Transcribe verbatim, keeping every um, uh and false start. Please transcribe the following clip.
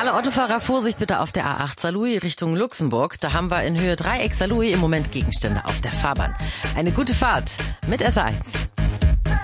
alle Autofahrer, Vorsicht bitte auf der A acht Saarlouis Richtung Luxemburg. Da haben wir in Höhe Dreieck Saarlouis im Moment Gegenstände auf der Fahrbahn. Eine gute Fahrt mit S eins.